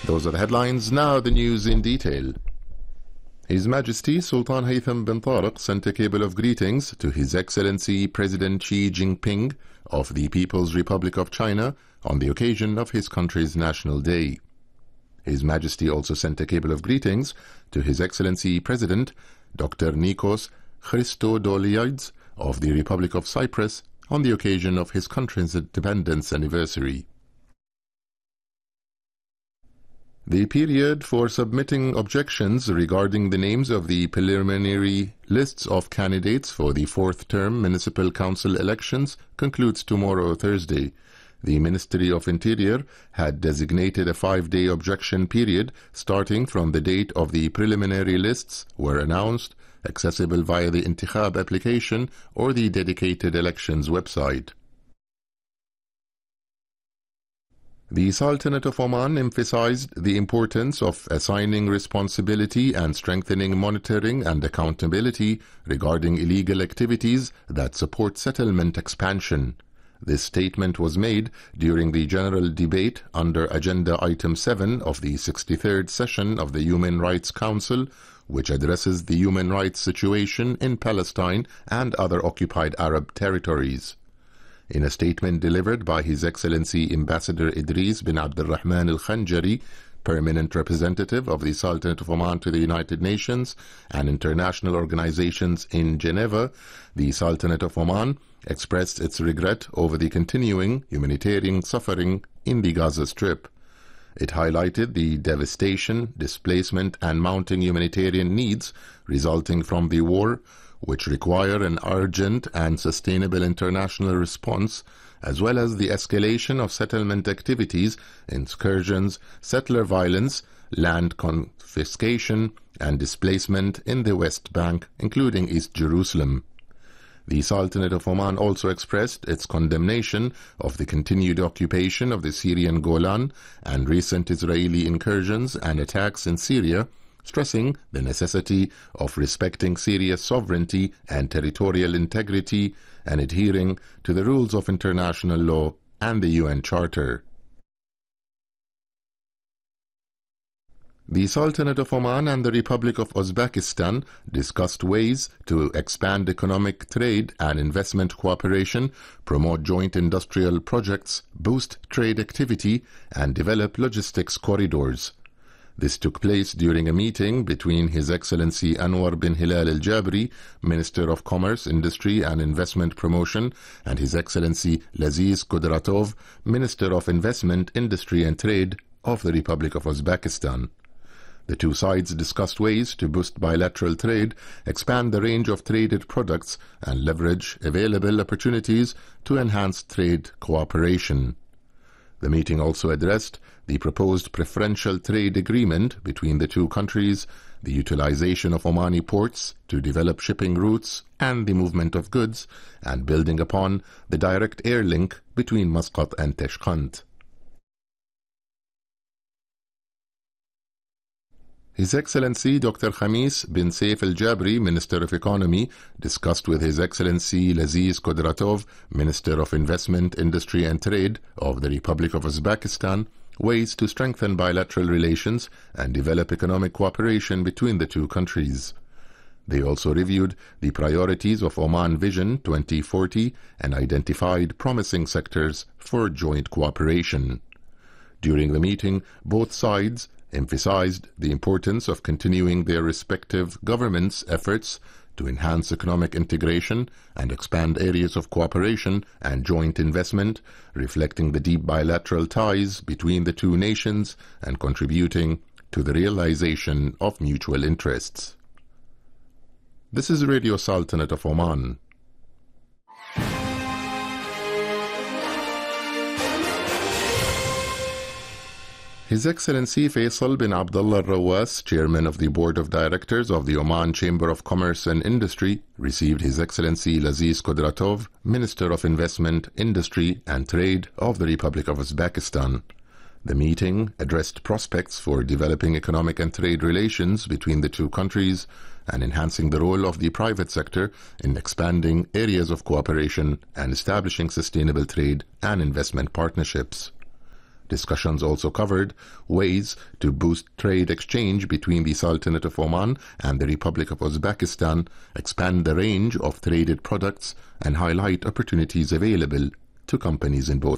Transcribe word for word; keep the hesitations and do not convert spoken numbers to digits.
Those are the headlines. Now the news in detail. His Majesty Sultan Haytham bin Tariq sent a cable of greetings to His Excellency President Xi Jinping of the People's Republic of China on the occasion of his country's National Day. His Majesty also sent a cable of greetings to His Excellency President Doctor Nikos Christodoulides of the Republic of Cyprus on the occasion of his country's independence anniversary. The period for submitting objections regarding the names of the preliminary lists of candidates for the fourth-term municipal council elections concludes tomorrow, Thursday. The Ministry of Interior had designated a five-day objection period starting from the date of the preliminary lists were announced, accessible via the Intikhab application or the dedicated elections website. The Sultanate of Oman emphasized the importance of assigning responsibility and strengthening monitoring and accountability regarding illegal activities that support settlement expansion. This statement was made during the general debate under Agenda Item seven of the sixty-third session of the Human Rights Council, which addresses the human rights situation in Palestine and other occupied Arab territories. In a statement delivered by His Excellency Ambassador Idris bin Abdulrahman Al-Khanjari, Permanent Representative of the Sultanate of Oman to the United Nations and international organizations in Geneva, the Sultanate of Oman expressed its regret over the continuing humanitarian suffering in the Gaza Strip. It highlighted the devastation, displacement, and mounting humanitarian needs resulting from the war, which require an urgent and sustainable international response, as well as the escalation of settlement activities, incursions, settler violence, land confiscation, and displacement in the West Bank, including East Jerusalem. The Sultanate of Oman also expressed its condemnation of the continued occupation of the Syrian Golan and recent Israeli incursions and attacks in Syria, stressing the necessity of respecting Syria's sovereignty and territorial integrity and adhering to the rules of international law and the U N Charter. The Sultanate of Oman and the Republic of Uzbekistan discussed ways to expand economic trade and investment cooperation, promote joint industrial projects, boost trade activity, and develop logistics corridors. This took place during a meeting between His Excellency Anwar bin Hilal Al-Jabri, Minister of Commerce, Industry and Investment Promotion, and His Excellency Laziz Kudratov, Minister of Investment, Industry and Trade of the Republic of Uzbekistan. The two sides discussed ways to boost bilateral trade, expand the range of traded products, and leverage available opportunities to enhance trade cooperation. The meeting also addressed the proposed preferential trade agreement between the two countries, the utilization of Omani ports to develop shipping routes and the movement of goods, and building upon the direct air link between Muscat and Tashkent. His Excellency Doctor Khamis bin Saif Al-Jabri, Minister of Economy, discussed with His Excellency Laziz Kudratov, Minister of Investment, Industry and Trade of the Republic of Uzbekistan, ways to strengthen bilateral relations and develop economic cooperation between the two countries. They also reviewed the priorities of Oman Vision twenty forty and identified promising sectors for joint cooperation. During the meeting, both sides emphasized the importance of continuing their respective governments' efforts to enhance economic integration and expand areas of cooperation and joint investment, reflecting the deep bilateral ties between the two nations and contributing to the realization of mutual interests. This is Radio Sultanate of Oman. His Excellency Faisal bin Abdullah Al-Rawas, Chairman of the Board of Directors of the Oman Chamber of Commerce and Industry, received His Excellency Laziz Kudratov, Minister of Investment, Industry and Trade of the Republic of Uzbekistan. The meeting addressed prospects for developing economic and trade relations between the two countries and enhancing the role of the private sector in expanding areas of cooperation and establishing sustainable trade and investment partnerships. Discussions also covered ways to boost trade exchange between the Sultanate of Oman and the Republic of Uzbekistan, expand the range of traded products, and highlight opportunities available to companies in both